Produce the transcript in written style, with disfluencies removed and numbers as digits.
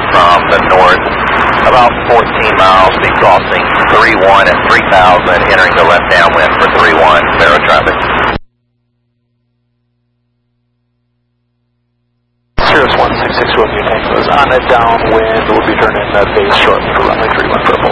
from the north, about 14 miles, be crossing 31 at 3,000, entering the left downwind for 31, Vero traffic. Cirrus 166 Romeo Tango is on a downwind. We'll be turning base shortly for runway 31 purple.